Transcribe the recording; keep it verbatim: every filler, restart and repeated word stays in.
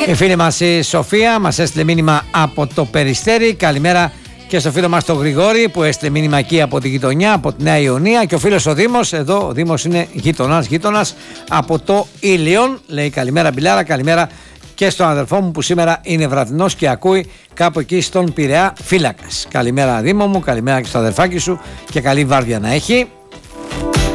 Η φίλη μας η Σοφία μας έστειλε μήνυμα από το Περιστέρι. Καλημέρα και στο φίλο μας τον Γρηγόρη που έστειλε μήνυμα εκεί από τη γειτονιά, από τη Νέα Ιωνία. Και ο φίλος ο Δήμος, εδώ ο Δήμος είναι γείτονας, γείτονας από το Ήλιον. Λέει καλημέρα Μπιλάρα, καλημέρα και στον αδερφό μου που σήμερα είναι βραδινός και ακούει κάπου εκεί στον Πειραιά Φύλακας. Καλημέρα Δήμο μου, καλημέρα και στο αδερφάκι σου και καλή βάρδια να έχει.